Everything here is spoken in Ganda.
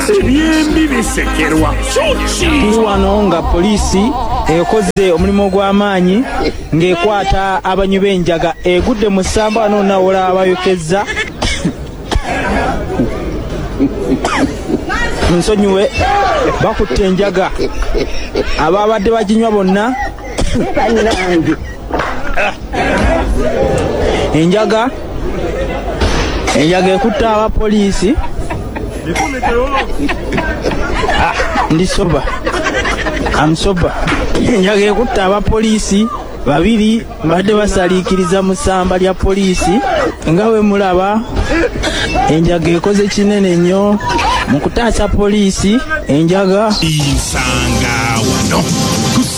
ebyembi bisekerwa tuli wano nga poliisi ekoze omulimu gw'amaanyi ng'ekwata abanywi b'enjaga egudde mu ssamba wano nawola abayokezza nsonyiwe bakutte enjaga ababadde baginywa bonna enjaga ekutte abapoliisi ndi soba amusoba enjaga ekutte abapoliisi babiri badde basaliikiriza mu ssamba lya poliisi nga bwe mulaba enjaga ekoze kinene nnyo mu kutaasa poliisi enjaga nsanga wano